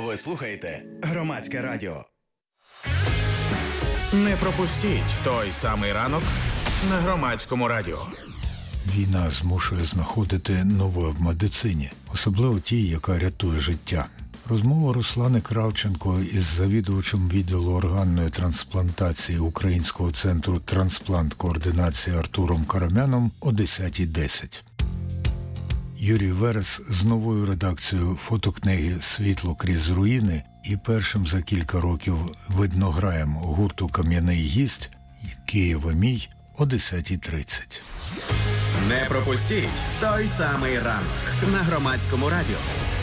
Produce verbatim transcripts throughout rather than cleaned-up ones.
Ви слухаєте Громадське радіо. Не пропустіть той самий ранок на Громадському радіо. Війна змушує знаходити нове в медицині, особливо тій, яка рятує життя. Розмова Руслани Кравченко із завідувачем відділу органної трансплантації Українського центру трансплант-координації Артуром Карамяном о десята десять. Юрій Верес з новою редакцією фотокниги «Світло крізь руїни» і першим за кілька років виднограєм гурту «Кам'яний гість» «Києва мій» о десята тридцять. Не пропустіть той самий ранок на Громадському радіо.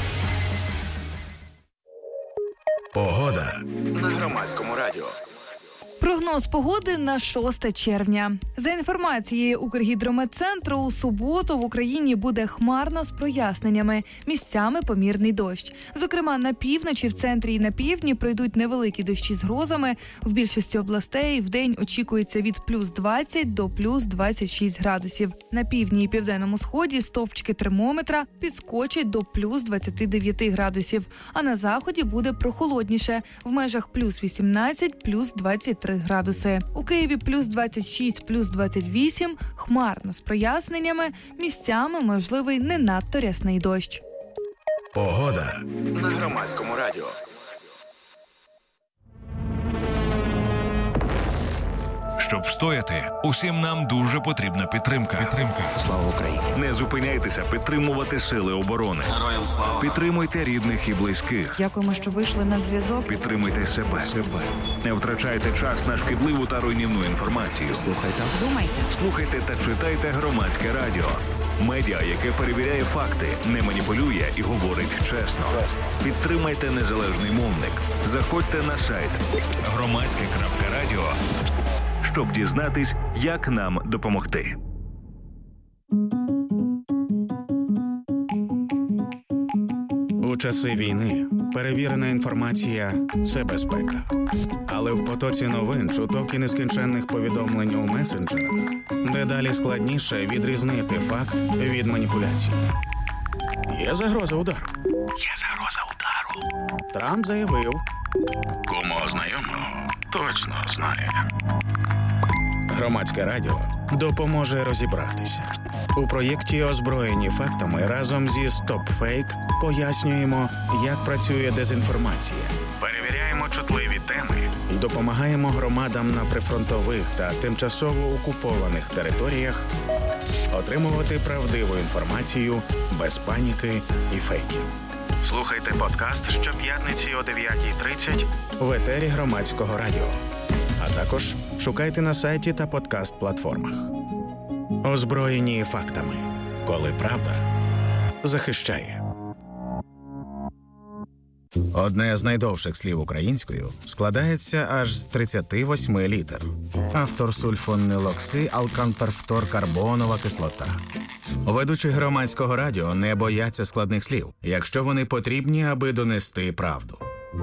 Погода на Громадському радіо. Прогноз погоди на шосте червня. За інформацією Укргідрометцентру, у суботу в Україні буде хмарно з проясненнями. Місцями помірний дощ. Зокрема, на півночі, в центрі і на півдні пройдуть невеликі дощі з грозами. В більшості областей вдень очікується від плюс двадцять до плюс двадцять шість градусів. На півдні і південному сході стовпчики термометра підскочать до плюс двадцять дев'ять градусів. А на заході буде прохолодніше. В межах плюс вісімнадцять, плюс двадцять три градуси. У Києві плюс двадцять шість, плюс двадцять вісім, хмарно з проясненнями, місцями можливий не надто рясний дощ. Погода на Громадському радіо. Щоб встояти, усім нам дуже потрібна підтримка. Підтримка. Слава Україні! Не зупиняйтеся підтримувати сили оборони. Героям слава! Підтримуйте рідних і близьких. Дякуємо, що вийшли на зв'язок. Підтримуйте себе. себе. Не втрачайте час на шкідливу та руйнівну інформацію. Слухайте. Думайте. Слухайте та читайте Громадське радіо. Медіа, яке перевіряє факти, не маніпулює і говорить чесно. Підтримайте незалежний мовник. Заходьте на сайт громадське крапка радіо, щоб дізнатись, як нам допомогти. У часи війни перевірена інформація – це безпека. Але в потоці новин, чуток і нескінченних повідомлень у месенджерах дедалі складніше відрізнити факт від маніпуляції. Є загроза удару. Є загроза удару. Трамп заявив. Кому знайомого точно знає. Громадське радіо допоможе розібратися. У проєкті «Озброєні фактами» разом зі StopFake пояснюємо, як працює дезінформація. Перевіряємо чутливі теми і допомагаємо громадам на прифронтових та тимчасово окупованих територіях отримувати правдиву інформацію без паніки і фейків. Слухайте подкаст щоп'ятниці о дев'ята тридцять в етері Громадського радіо. А також шукайте на сайті та подкаст-платформах. Озброєні фактами. Коли правда захищає. Одне з найдовших слів українською складається аж з тридцяти восьми літер. Автор сульфонилокси алканперфторкарбонова кислота. Ведучі Громадського радіо не бояться складних слів, якщо вони потрібні, аби донести правду.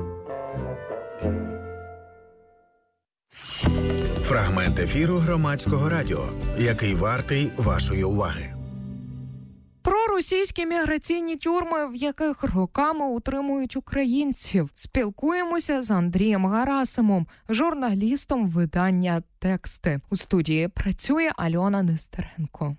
Фрагмент ефіру Громадського радіо, який вартий вашої уваги. Про російські міграційні тюрми, в яких роками утримують українців. Спілкуємося з Андрієм Гарасимом, журналістом видання «Тексти». У студії працює Альона Нестеренко.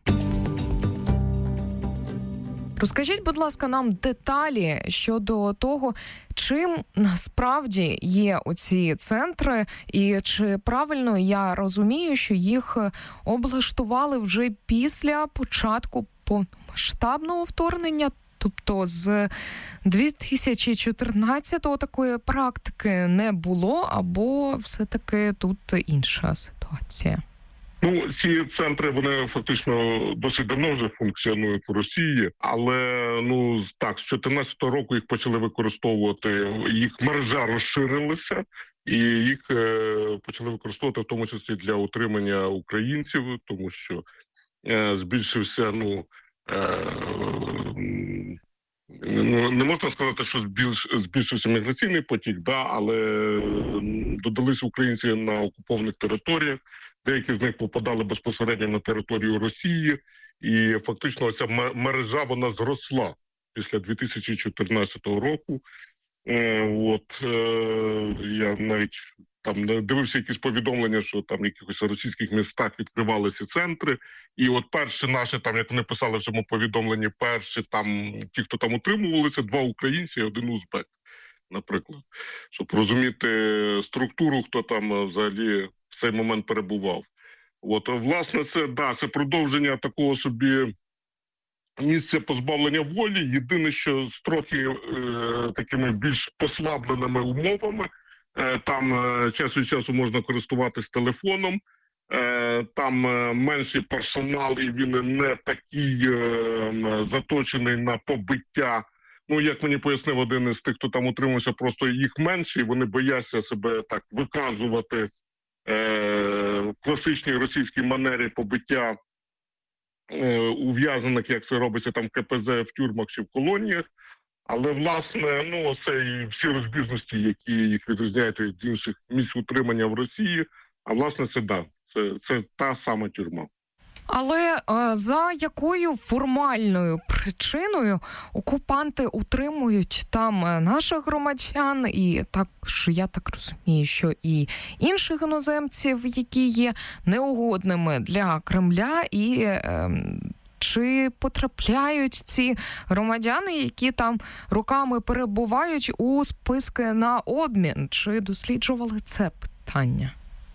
Розкажіть, будь ласка, нам деталі щодо того, чим насправді є оці центри, і чи правильно я розумію, що їх облаштували вже після початку повномасштабного вторгнення, тобто з дві тисячі чотирнадцятого такої практики не було, або все-таки тут інша ситуація? Ну, ці центри, вони фактично досить давно вже функціонують в Росії, але, ну, так, з чотирнадцятого року їх почали використовувати, їх мережа розширилася, і їх е, почали використовувати в тому числі для утримання українців, тому що е, збільшився, ну, е, ну, не можна сказати, що збільш, збільшився міграційний потік, да, але додалися українці на окупованих територіях. Деякі з них попадали безпосередньо на територію Росії, і фактично ця мережа, вона зросла після дві тисячі чотирнадцятого року. Е, от, е, я навіть там дивився якісь повідомлення, що там в якихось російських містах відкривалися центри. І от перші наші, там, як вони писали в цьому повідомленні, перші там, ті, хто там утримувалися, два українці і один узбек, наприклад. Щоб розуміти структуру, хто там взагалі в цей момент перебував. От, власне, це, да, це продовження такого собі місця позбавлення волі. Єдине, що з трохи е, такими більш послабленими умовами. Е, там е, час від часу можна користуватись телефоном, е, там е, менший персонал і він не такий е, заточений на побиття. Ну, як мені пояснив один із тих, хто там утримався, просто їх менше, і вони бояться себе так виказувати е, в класичній російській манері побиття е, ув'язнених, як це робиться там в ка пе зет, в тюрмах чи в колоніях. Але, власне, ну, це і всі розбіжності, які їх відрізняють від інших місць утримання в Росії, а, власне, це, да, це, це та сама тюрма. Але е, за якою формальною причиною окупанти утримують там наших громадян і також, я так розумію, що і інших іноземців, які є неугодними для Кремля, і е, чи потрапляють ці громадяни, які там роками перебувають, у списки на обмін? Чи досліджували це питання?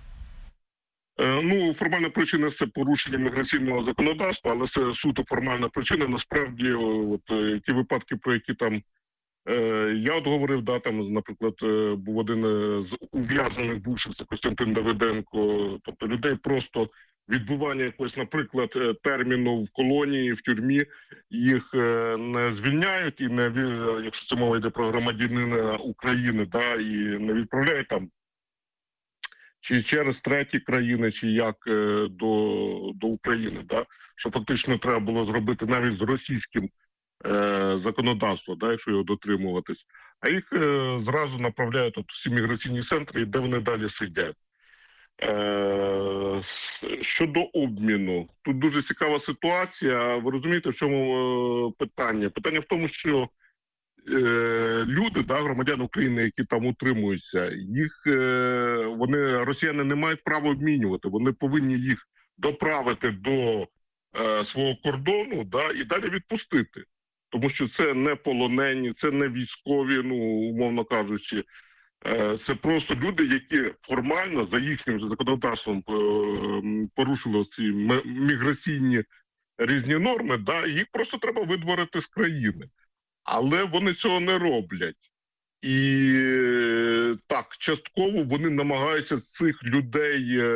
Ну, формальна причина – це порушення міграційного законодавства, але це суто формальна причина. Насправді, от ті випадки, про які там е, я от говорив, да, там, наприклад, е, був один з ув'язнених бувших, це Костянтин Давиденко, тобто людей просто відбування якогось, наприклад, терміну в колонії, в тюрмі, їх е, не звільняють і не, якщо це мова йде про громадянина України, да, і не відправляють там чи через треті країни, чи як е, до, до України, да? Що фактично треба було зробити навіть з російським е, законодавством, да, якщо його дотримуватись. А їх е, зразу направляють от всі міграційні центри, де вони далі сидять. Е, щодо обміну, тут дуже цікава ситуація. Ви розумієте, в чому е, питання? Питання в тому, що люди, да, громадяни України, які там утримуються, їх вони, росіяни, не мають права обмінювати. Вони повинні їх доправити до е, свого кордону, да, і далі відпустити. Тому що це не полонені, це не військові, ну, умовно кажучи. Е, це просто люди, які формально за їхнім законодавством е, порушили ці міграційні різні норми, да, і їх просто треба видворити з країни. Але вони цього не роблять. І так, частково вони намагаються цих людей, е,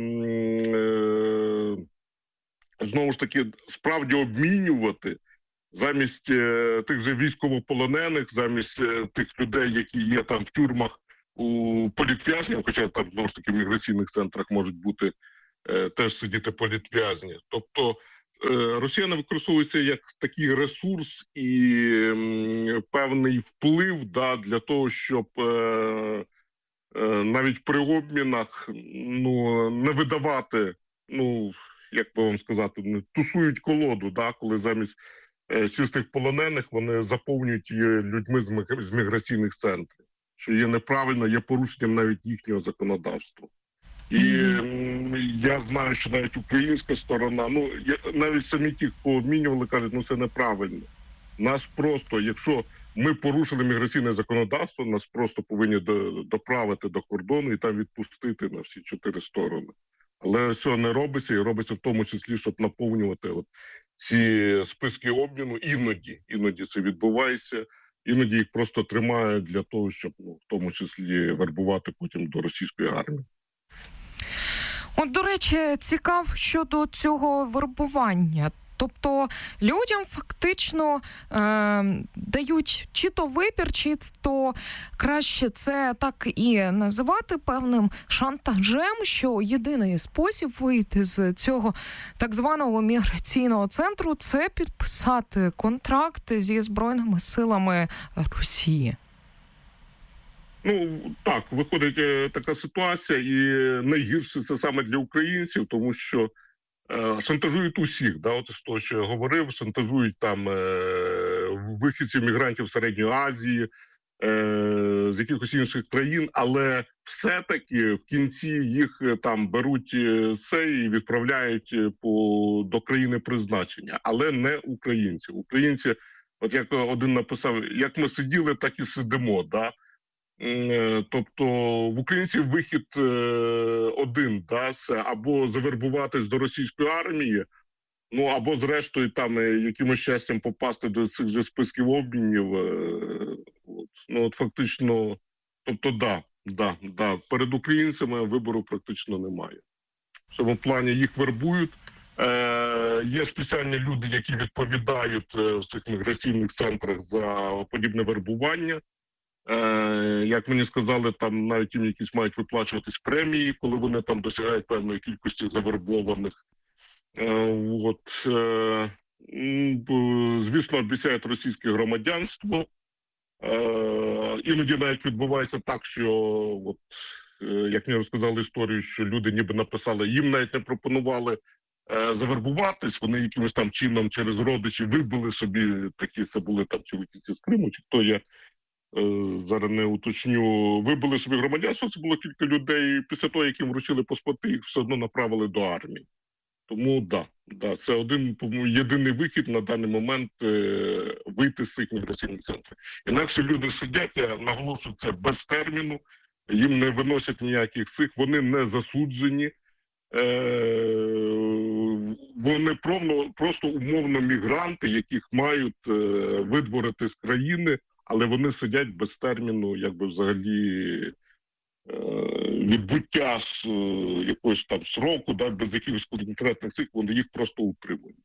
е, знову ж таки, справді обмінювати замість е, тих же військовополонених, замість е, тих людей, які є там в тюрмах у політв'язнів, хоча там, знову ж таки, в міграційних центрах можуть бути е, теж сидіти політв'язні. Тобто, росіяни використовуються як такий ресурс і м, певний вплив, да, для того, щоб е, е, навіть при обмінах, ну, не видавати, ну, як би вам сказати, не тусують колоду, да, коли замість е, всіх тих полонених вони заповнюють її людьми з, миг, з міграційних центрів, що є неправильно, є порушенням навіть їхнього законодавства. І я знаю, що навіть українська сторона, ну, навіть самі ті, хто обмінювали, кажуть, ну це неправильно. Нас просто, якщо ми порушили міграційне законодавство, нас просто повинні доправити до кордону і там відпустити на всі чотири сторони. Але цього не робиться, і робиться в тому числі, щоб наповнювати от ці списки обміну. Іноді, іноді це відбувається, іноді їх просто тримають для того, щоб, ну, в тому числі вербувати потім до російської армії. От, до речі, цікаво щодо цього вербування. Тобто людям фактично е, дають чи то вибір, чи то краще це так і називати певним шантажем, що єдиний спосіб вийти з цього так званого міграційного центру – це підписати контракт зі Збройними силами Росії. Ну, так, виходить е, така ситуація, і найгірше це саме для українців, тому що е, шантажують усіх, да, от з того, що я говорив, шантажують там е, вихідців мігрантів Середньої Азії, з якихось інших країн, але все-таки в кінці їх там беруть це і відправляють по, до країни призначення, але не українці. Українці, от як один написав, як ми сиділи, так і сидимо, да? Тобто в українців вихід один, да? Це або завербуватись до російської армії, ну, або, зрештою, там якимось щастям попасти до цих же списків обмінів. От. Ну, от фактично, тобто, да, да, да, перед українцями вибору практично немає. В цьому плані їх вербують. Е, є спеціальні люди, які відповідають в цих міграційних центрах за подібне вербування. Е, як мені сказали, там навіть їм якісь мають виплачуватись премії, коли вони там досягають певної кількості завербованих. От, е, звісно, обіцяють російське громадянство. Е, іноді навіть відбувається так, що, от, е, як мені розказали історію, що люди ніби написали, їм навіть не пропонували е, завербуватись, вони якимось там чином через родичів вибили собі, такі це були там чоловіки з Криму, чи хто я е, зараз не уточню, вибили собі громадянство, це було кілька людей, після того, яким вручили паспорти, їх все одно направили до армії. Тому, да, да, це один єдиний вихід на даний момент е, вийти з цих міграційних центрів. Інакше люди сидять, я наголошую, це без терміну, їм не виносять ніяких цих, вони не засуджені, е, вони просто, просто умовно мігранти, яких мають е, видворити з країни, але вони сидять без терміну, якби взагалі... відбуття з якогось там сроку, да, без якихось конкретних цих, вони їх просто утримують.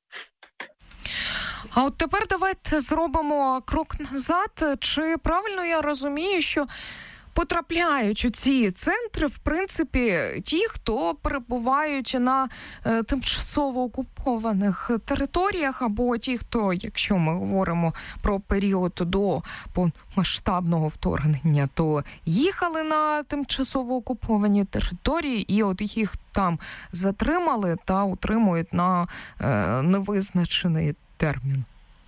А от тепер давайте зробимо крок назад. Чи правильно я розумію, що потрапляють у ці центри, в принципі, ті, хто перебувають на е, тимчасово окупованих територіях, або ті, хто, якщо ми говоримо про період до повномасштабного вторгнення, то їхали на тимчасово окуповані території, і от їх там затримали та утримують на е, невизначений термін.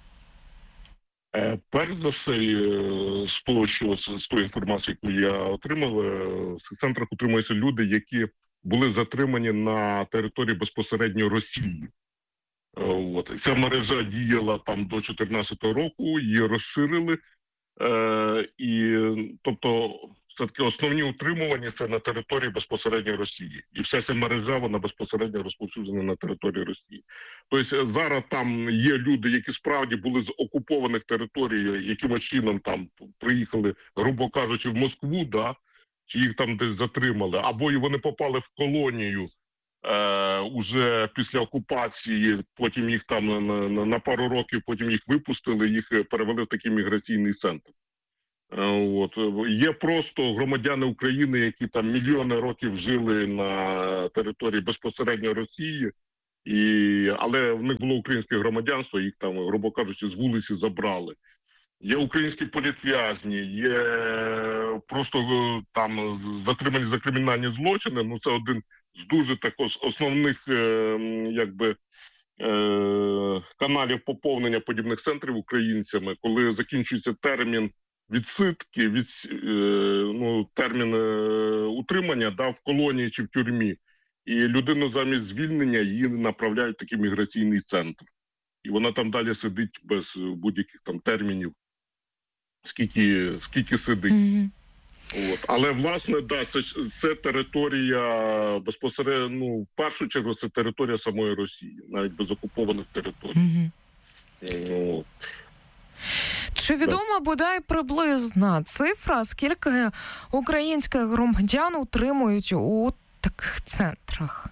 Перш за все, з того, що з тої інформації, яку я отримав, в цих центрах утримуються люди, які були затримані на території безпосередньо Росії. От. Ця мережа діяла там до чотирнадцятого року, її розширили. Е, і, тобто, все-таки основні утримування – це на території безпосередньо Росії. І вся ця мережа, вона безпосередньо розповсюджена на території Росії. Тобто зараз там є люди, які справді були з окупованих територій, якимось чином там приїхали, грубо кажучи, в Москву, да, чи їх там десь затримали, або і вони попали в колонію е, уже після окупації, потім їх там на, на, на пару років, потім їх випустили, їх перевели в такий міграційний центр. От. Є просто громадяни України, які там мільйони років жили на території безпосередньо Росії, і... але в них було українське громадянство, їх там, грубо кажучи, з вулиці забрали. Є українські політв'язні, є просто там затримані за кримінальні злочини, ну це один з дуже також основних якби каналів поповнення подібних центрів українцями, коли закінчується термін відсидки, від, ну, термін утримання, да, в колонії чи в тюрмі. І людину замість звільнення її направляють в такий міграційний центр. І вона там далі сидить без будь-яких там термінів, скільки, скільки сидить. Mm-hmm. От. Але, власне, да, це, це територія безпосередньо, ну, в першу чергу, це територія самої Росії, навіть без окупованих територій. Mm-hmm. От. Чи відома бодай приблизна цифра, скільки українських громадян утримують у таких центрах?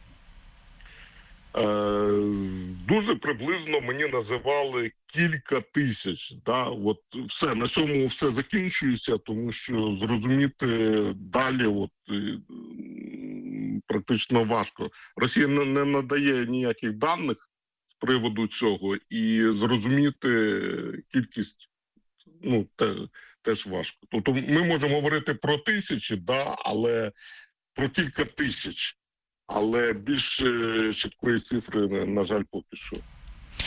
Е, дуже приблизно мені називали кілька тисяч. Да? От все, на цьому все закінчується, тому що зрозуміти далі от, практично важко. Росія не, не надає ніяких даних з приводу цього, і зрозуміти кількість, ну, те, теж важко. Тобто ми можемо говорити про тисячі, да, але про кілька тисяч, але більш чіткої цифри, на жаль, поки що.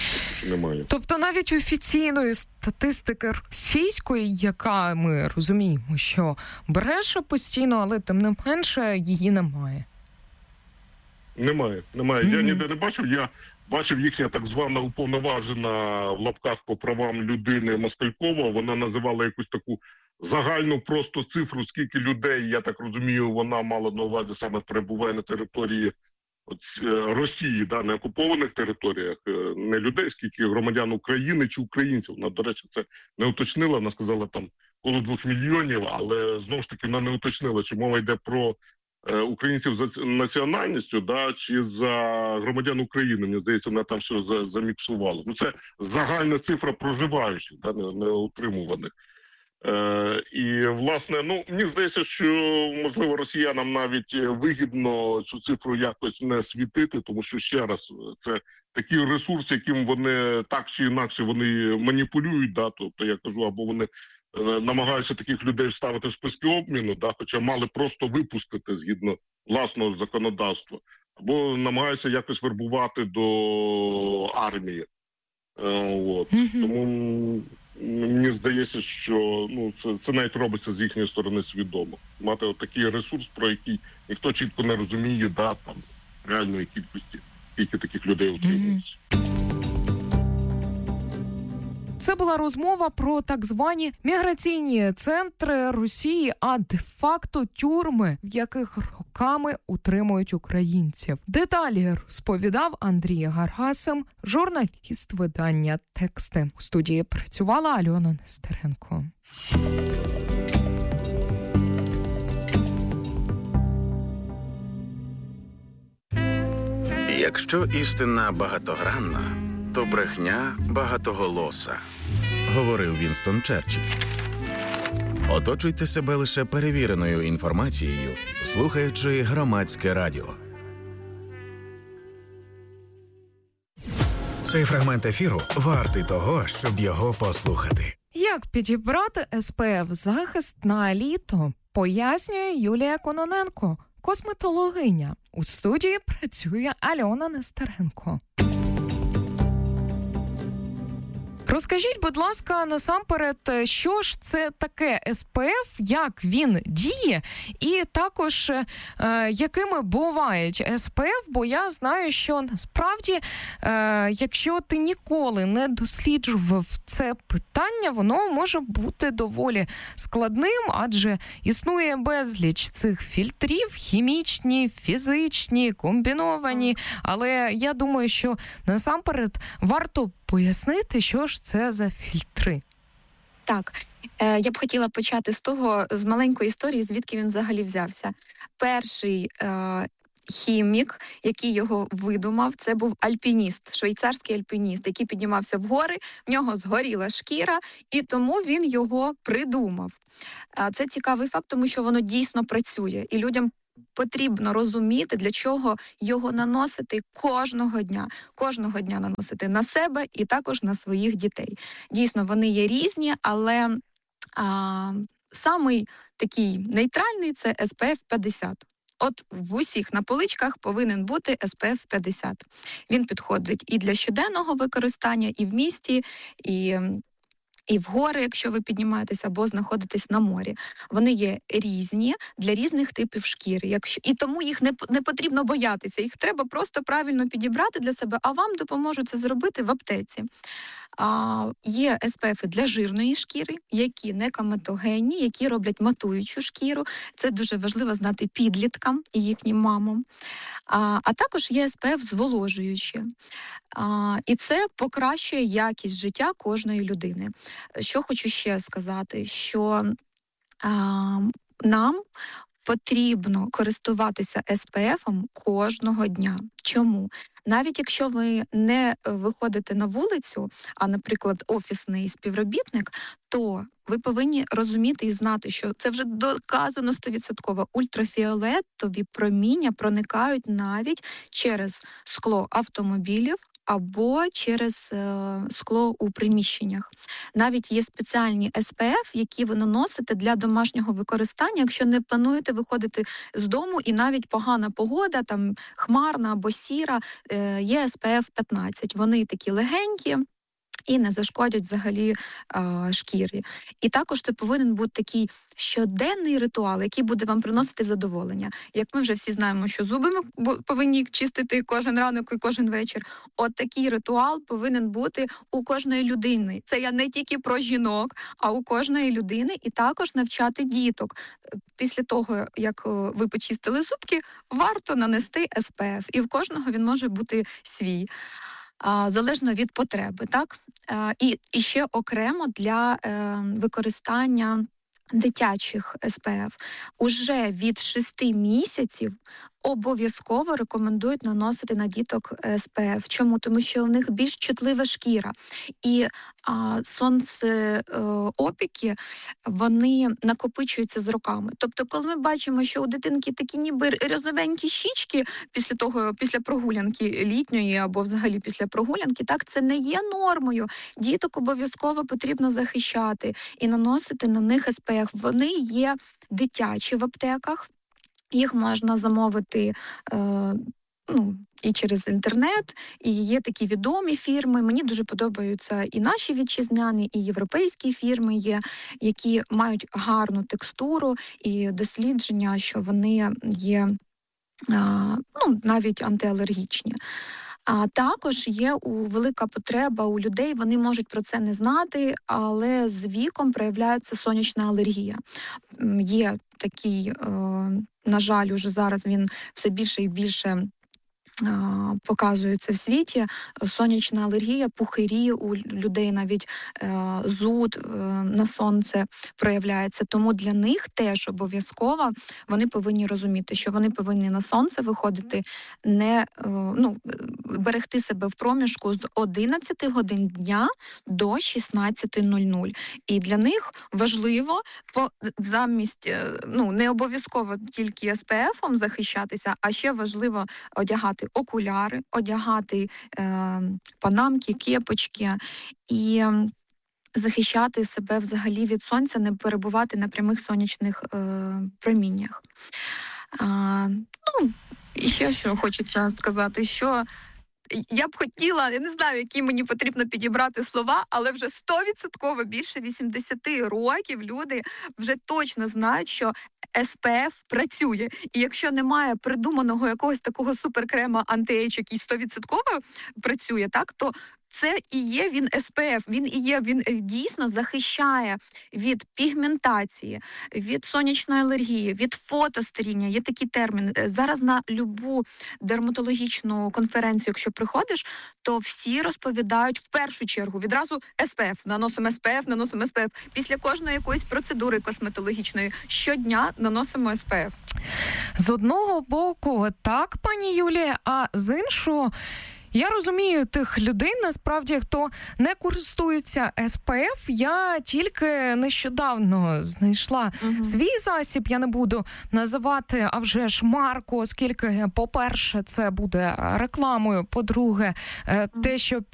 немає. Тобто навіть офіційної статистики російської, яка ми розуміємо, що бреше постійно, але тим не менше її немає. Немає, немає. Mm-hmm. Я ніде не бачив, я бачив їхня так звана уповноважена в лапках по правам людини Москалькова, вона називала якусь таку загальну просто цифру, скільки людей, я так розумію, вона мала на увазі саме перебуває на території от, Росії, да, на окупованих територіях, не людей, скільки громадян України чи українців. Вона, до речі, це не уточнила, вона сказала там коло двох мільйонів, але знову ж таки вона не уточнила, чи мова йде про українців за національністю, да, чи за громадян України. Мені здається, вона там все заміксувала. Ну, це загальна цифра проживаючих, да, не, не утримуваних. Е, і, власне, ну, мені здається, що, можливо, росіянам навіть вигідно цю цифру якось не світити, тому що, ще раз, це такий ресурс, яким вони так чи інакше вони маніпулюють, да, тобто, я кажу, або вони намагаються таких людей вставити в списки обміну, да, хоча мали просто випустити згідно власного законодавства, або намагаються якось вербувати до армії. Е, от. Mm-hmm. Тому мені здається, що ну, це, це навіть робиться з їхньої сторони свідомо. Мати от такий ресурс, про який ніхто чітко не розуміє, да, там, реальної кількості, скільки таких людей утримується. Mm-hmm. Це була розмова про так звані міграційні центри Росії, а де-факто тюрми, в яких роками утримують українців. Деталі розповідав Андрій Гаргасим, журналіст видання «Тексти». У студії працювала Альона Нестеренко. Якщо істина багатогранна, то брехня багатоголоса, говорив Вінстон Черчилль. Оточуйте себе лише перевіреною інформацією, слухаючи Громадське радіо. Цей фрагмент ефіру вартий того, щоб його послухати. Як підібрати ес пе еф-захист на літо, пояснює Юлія Кононенко, косметологиня. У студії працює Альона Нестеренко. Розкажіть, будь ласка, насамперед, що ж це таке ес пе еф, як він діє, і також е, якими бувають ес пе еф, бо я знаю, що насправді, е, якщо ти ніколи не досліджував це питання, воно може бути доволі складним, адже існує безліч цих фільтрів, хімічні, фізичні, комбіновані, але я думаю, що насамперед варто пояснити, що ж це за фільтри. Так, е, я б хотіла почати з того, з маленької історії, звідки він взагалі взявся. Перший е, хімік, який його видумав, це був альпініст, швейцарський альпініст, який піднімався в гори, в нього згоріла шкіра, і тому він його придумав. Е, це цікавий факт, тому що воно дійсно працює, і людям потрібно розуміти, для чого його наносити кожного дня. Кожного дня наносити на себе і також на своїх дітей. Дійсно, вони є різні, але а, самий такий нейтральний – це ес пе еф п'ятдесят. От в усіх на поличках повинен бути ес пе еф п'ятдесят. Він підходить і для щоденного використання, і в місті, і... і в гори, якщо ви піднімаєтесь або знаходитесь на морі. Вони є різні для різних типів шкіри. Якщо... І тому їх не, не потрібно боятися. Їх треба просто правильно підібрати для себе, а вам допоможуть це зробити в аптеці. А, є ес пе ефи для жирної шкіри, які не коматогенні, які роблять матуючу шкіру. Це дуже важливо знати підліткам і їхнім мамам. А, а також є ес пе еф зволожуючі. А, і це покращує якість життя кожної людини. Що хочу ще сказати, що а, нам потрібно користуватися ес пе ефом кожного дня. Чому? Навіть якщо ви не виходите на вулицю, а, наприклад, офісний співробітник, то ви повинні розуміти і знати, що це вже доказано сто відсотків. Ультрафіолетові проміння проникають навіть через скло автомобілів або через е, скло у приміщеннях. Навіть є спеціальні ес пе еф, які ви наносите для домашнього використання, якщо не плануєте виходити з дому і навіть погана погода, там хмарна або сіра, е, є ес пе еф п'ятнадцять. Вони такі легенькі, і не зашкодять взагалі а, шкірі. І також це повинен бути такий щоденний ритуал, який буде вам приносити задоволення. Як ми вже всі знаємо, що зуби ми повинні чистити кожен ранок і кожен вечір. От такий ритуал повинен бути у кожної людини. Це я не тільки про жінок, а у кожної людини. І також навчати діток. Після того, як ви почистили зубки, варто нанести ес пе еф. І в кожного він може бути свій. Залежно від потреби, так? І, і ще окремо для е, використання дитячих ес пе еф. Уже від шести місяців обов'язково рекомендують наносити на діток ес пе еф. Чому? Тому що у них більш чутлива шкіра. І а, сонцеопіки, вони накопичуються з роками. Тобто, коли ми бачимо, що у дитинки такі ніби розовенькі щічки після того, після прогулянки літньої або взагалі після прогулянки, так, це не є нормою. Діток обов'язково потрібно захищати і наносити на них ес пе еф. Вони є дитячі в аптеках. Їх можна замовити е, ну, і через інтернет, і є такі відомі фірми. Мені дуже подобаються і наші вітчизняні, і європейські фірми є, які мають гарну текстуру і дослідження, що вони є е, ну, навіть антиалергічні. А також є у велика потреба у людей, вони можуть про це не знати, але з віком проявляється сонячна алергія. Є такий, е, на жаль, уже зараз він все більше і більше показується в світі, сонячна алергія, пухирі у людей, навіть е, зуд е, на сонце проявляється. Тому для них теж обов'язково вони повинні розуміти, що вони повинні на сонце виходити, не е, ну, берегти себе в проміжку з одинадцяти годин дня до шістнадцяти нуль нуль. І для них важливо по, замість, е, ну, не обов'язково тільки ес пе ефом захищатися, а ще важливо одягати окуляри, одягати е, панамки, кепочки і захищати себе взагалі від сонця, не перебувати на прямих сонячних е, проміннях. Е, ну, і ще що хочеться сказати, що я б хотіла, я не знаю, які мені потрібно підібрати слова, але вже сто відсотків більше вісімдесят років люди вже точно знають, що ес пе еф працює. І якщо немає придуманого якогось такого суперкрема анти-ейдж, який сто відсотків працює, так, то це і є він ес пе еф, він і є, він дійсно захищає від пігментації, від сонячної алергії, від фотостаріння. Є такий термін. Зараз на любу дерматологічну конференцію, якщо приходиш, то всі розповідають в першу чергу відразу ес пе еф, наносимо ес пе еф, наносимо ес пе еф. Після кожної якоїсь процедури косметологічної щодня наносимо ес пе еф. З одного боку, так, пані Юлія, а з іншого, я розумію тих людей, насправді, хто не користується ес пе еф. Я тільки нещодавно знайшла uh-huh. свій засіб, я не буду називати, а вже ж марку, оскільки, по-перше, це буде рекламою, по-друге, uh-huh. те, що